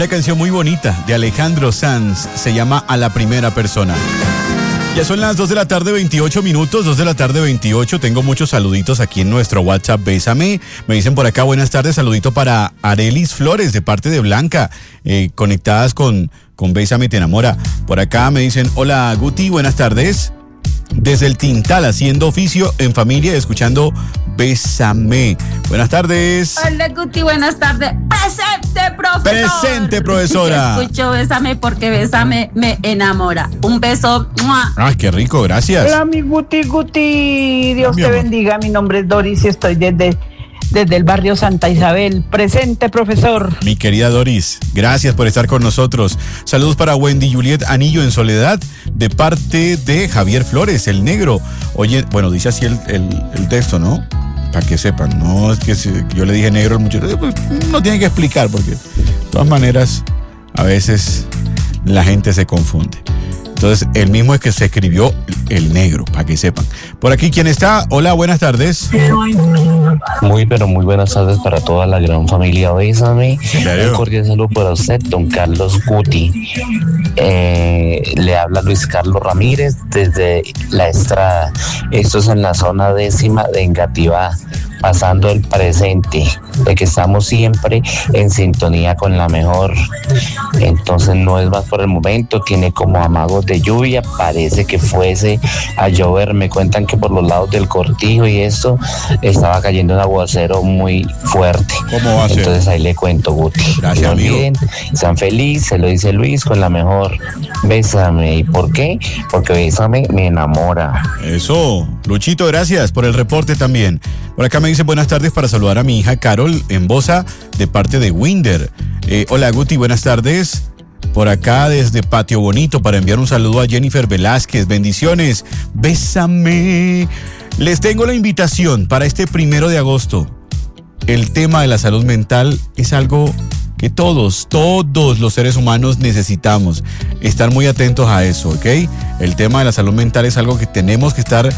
Una canción muy bonita de Alejandro Sanz, se llama A la Primera Persona. Ya son las 2 de la tarde, 28 minutos, 2 de la tarde, 28. Tengo muchos saluditos aquí en nuestro WhatsApp, Bésame. Me dicen por acá, buenas tardes, saludito para Arelis Flores, de parte de Blanca, conectadas con Bésame Te Enamora. Por acá me dicen, hola Guti, buenas tardes. Desde el Tintal, haciendo oficio en familia, escuchando Bésame. Buenas tardes. Hola Guti, buenas tardes. Presente, profesor. Presente, profesora. Escucho Bésame porque Bésame me enamora. Un beso. ¡Mua! Ay, qué rico, gracias. Hola, mi Guti. Dios te bendiga. Mi nombre es Doris y estoy desde el barrio Santa Isabel. Presente, profesor. Mi querida Doris, gracias por estar con nosotros. Saludos para Wendy Juliet Anillo en Soledad, de parte de Javier Flores, el negro. Oye, bueno, dice así el texto, ¿no? Para que sepan, no es que yo le dije negro al muchacho, pues, no tiene que explicar, porque de todas maneras, a veces la gente se confunde. Entonces, el mismo es que se escribió el negro, para que sepan. Por aquí, ¿quién está? Hola, buenas tardes. Muy, pero muy buenas tardes para toda la gran familia Bésame. Un cordial saludo para usted, don Carlos Guti. Le habla Luis Carlos Ramírez desde La Estrada. Esto es en la zona 10ª de Engativá, pasando el presente, de que estamos siempre en sintonía con la mejor. Entonces no es más por el momento, tiene como amagos de lluvia, parece que fuese a llover. Me cuentan que por los lados del Cortijo y esto estaba cayendo un aguacero muy fuerte. ¿Cómo va a ser? Entonces ahí le cuento, Guti. Gracias, no amigo. olviden, sean felices, se lo dice Luis, con la mejor. Bésame. ¿Y por qué? Porque Bésame me enamora. Eso, Luchito, gracias por el reporte también. Por acá me dice buenas tardes para saludar a mi hija Carol en Bosa, de parte de Winder. Hola Guti, buenas tardes. Por acá desde Patio Bonito para enviar un saludo a Jennifer Velázquez. Bendiciones. Bésame. Les tengo la invitación para este 1 de agosto. El tema de la salud mental es algo que todos los seres humanos necesitamos estar muy atentos a eso, ¿ok? El tema de la salud mental es algo que tenemos que estar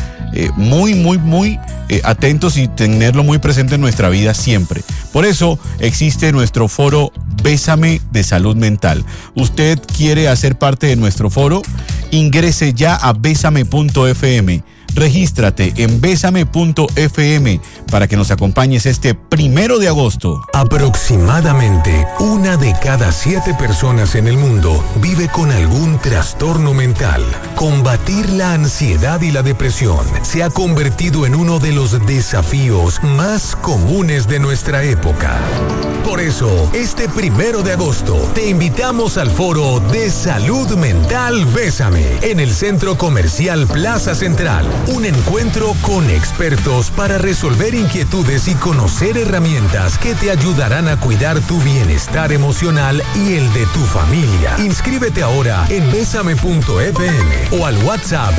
muy atentos y tenerlo muy presente en nuestra vida siempre. Por eso existe nuestro foro Bésame de Salud Mental. ¿Usted quiere hacer parte de nuestro foro? Ingrese ya a bésame.fm. Regístrate en bésame.fm para que nos acompañes este 1 de agosto. Aproximadamente 1 de cada 7 personas en el mundo vive con algún trastorno mental. Combatir la ansiedad y la depresión se ha convertido en uno de los desafíos más comunes de nuestra época. Por eso, este 1 de agosto te invitamos al foro de Salud Mental Bésame en el Centro Comercial Plaza Central. Un encuentro con expertos para resolver inquietudes y conocer herramientas que te ayudarán a cuidar tu bienestar emocional y el de tu familia. Inscríbete ahora en bésame.fm o al WhatsApp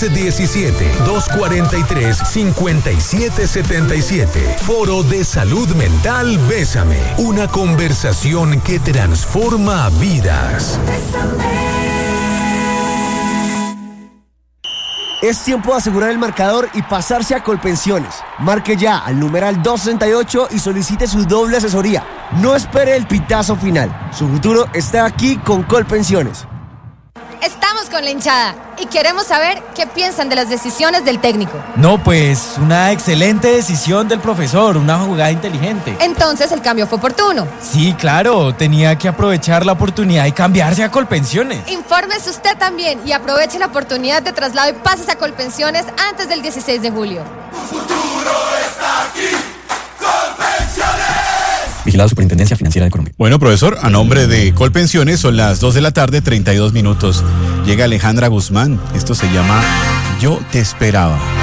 317-243-5777. Foro de Salud Mental Bésame. Una conversación que transforma vidas. Es tiempo de asegurar el marcador y pasarse a Colpensiones. Marque ya al numeral 268 y solicite su doble asesoría. No espere el pitazo final. Su futuro está aquí con Colpensiones. Estamos con la hinchada y queremos saber qué piensan de las decisiones del técnico. No, pues una excelente decisión del profesor, una jugada inteligente. Entonces el cambio fue oportuno. Sí, claro, tenía que aprovechar la oportunidad y cambiarse a Colpensiones. Infórmese usted también y aproveche la oportunidad de traslado y pases a Colpensiones antes del 16 de julio. Tu futuro está aquí, Colpensiones. Vigilado Superintendencia Financiera de Colombia. Bueno, profesor, a nombre de Colpensiones son las 2 de la tarde, 32 minutos. Llega Alejandra Guzmán. Esto se llama Yo te esperaba.